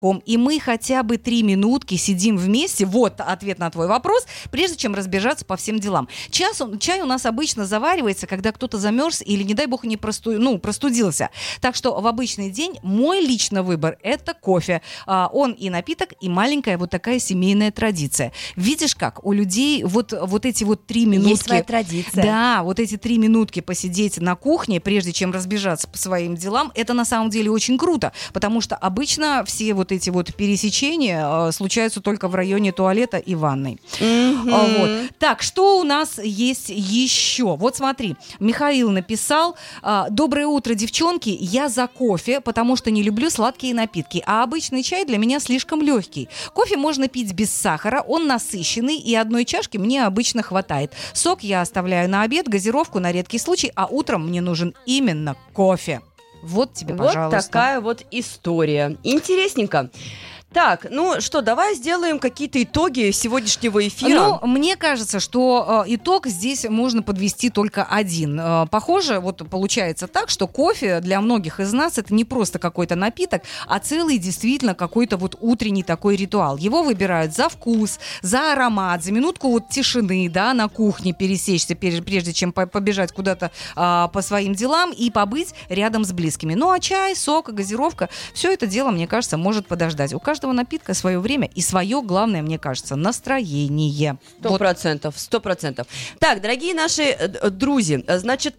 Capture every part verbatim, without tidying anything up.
и мы хотя бы три минутки сидим вместе, вот ответ на твой вопрос, прежде чем разбежаться по всем делам. Час, чай у нас обычно заваривается, когда кто-то замерз или, не дай бог, не просту, ну, простудился. Так что в обычный день мой личный выбор – это кофе. А, он и напиток, и маленькая вот такая семейная традиция. Видишь как? У людей вот, вот эти вот три минутки… Есть своя традиция. Да, вот эти три минутки посидеть на кухне, прежде чем разбежаться по своим делам, это на самом деле очень круто, потому что обычно все вот эти вот пересечения э, случаются только в районе туалета и ванной. Mm-hmm. А, вот. Так, что у нас есть еще? Вот смотри, Михаил написал: «Доброе утро, девчонки, я за кофе, потому что не люблю сладкие напитки, а обычный чай для меня слишком легкий. Кофе можно пить без сахара, он насыщенный, и одной чашки мне обычно хватает. Сок я оставляю на обед, газировку на редкий случай, а утром мне нужен именно кофе». Вот тебе, вот пожалуйста. Вот такая вот история. Интересненько. Так, ну что, давай сделаем какие-то итоги сегодняшнего эфира. Ну, мне кажется, что э, итог здесь можно подвести только один. Э, похоже, вот получается так, что кофе для многих из нас это не просто какой-то напиток, а целый действительно какой-то вот утренний такой ритуал. Его выбирают за вкус, за аромат, за минутку вот тишины, да, на кухне пересечься, прежде чем побежать куда-то э, по своим делам и побыть рядом с близкими. Ну, а чай, сок, газировка, все это дело, мне кажется, может подождать. У каждого напитка свое время и свое, главное, мне кажется, настроение. Сто процентов, сто процентов. Так, дорогие наши друзья, значит,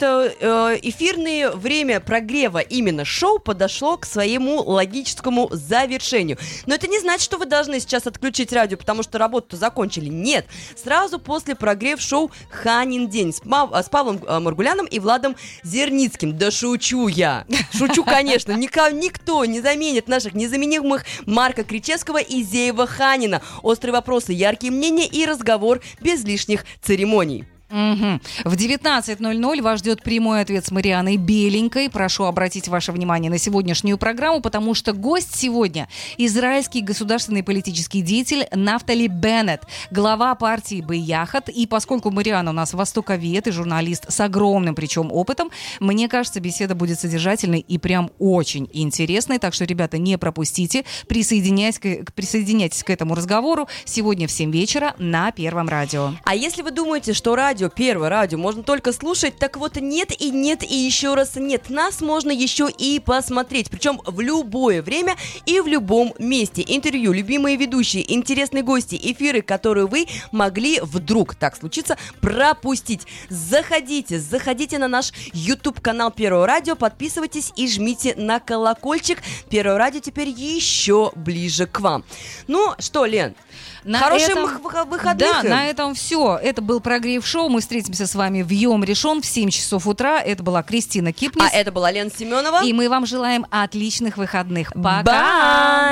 эфирное время прогрева именно шоу подошло к своему логическому завершению. Но это не значит, что вы должны сейчас отключить радио, потому что работу закончили. Нет. Сразу после прогрев шоу «Ханин день» с, Пав- с Павлом Маргуляном и Владом Зерницким. Да шучу я. Шучу, конечно. Никто, никто не заменит наших незаменимых Марка Кричевского и Зеева Ханина. Острые вопросы, яркие мнения и разговор без лишних церемоний. Угу. В девятнадцать ноль ноль вас ждет прямой ответ с Марианой Беленькой. Прошу обратить ваше внимание на сегодняшнюю программу, потому что гость сегодня – израильский государственный политический деятель Нафтали Беннет, глава партии Бияхат. И поскольку Мариана у нас востоковед и журналист с огромным причем опытом, мне кажется, беседа будет содержательной и прям очень интересной. Так что, ребята, не пропустите. Присоединяйтесь к, присоединяйтесь к этому разговору сегодня в семь вечера на Первом радио. А если вы думаете, что радио Первое радио можно только слушать, так вот нет и нет и еще раз нет. Нас можно еще и посмотреть, причем в любое время и в любом месте. Интервью, любимые ведущие, интересные гости, эфиры, которые вы могли вдруг, так случится, пропустить. Заходите, заходите на наш YouTube-канал Первого радио, подписывайтесь и жмите на колокольчик. Первое радио теперь еще ближе к вам. Ну что, Лен, на хороших этом, выходных. Да, на этом все. Это был прогрев шоу. Мы встретимся с вами в Йом Ришон в семь часов утра. Это была Кристина Кипнис. А это была Лена Семенова. И мы вам желаем отличных выходных. Пока! Bye!